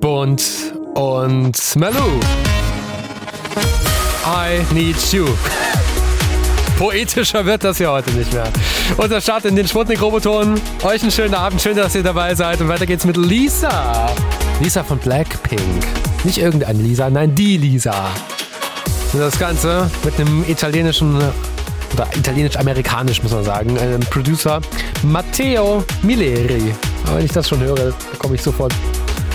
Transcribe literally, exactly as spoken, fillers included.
Bond und Malou. I need you. Poetischer wird das ja heute nicht mehr. Unser Start in den Sputnik-Roboton. Euch einen schönen Abend, schön, dass ihr dabei seid. Und weiter geht's mit Lisa. Lisa von Blackpink. Nicht irgendeine Lisa, nein, die Lisa. Und das Ganze mit einem italienischen, oder italienisch-amerikanisch muss man sagen, einem Producer Matteo Milleri. Aber wenn ich das schon höre, bekomme ich sofort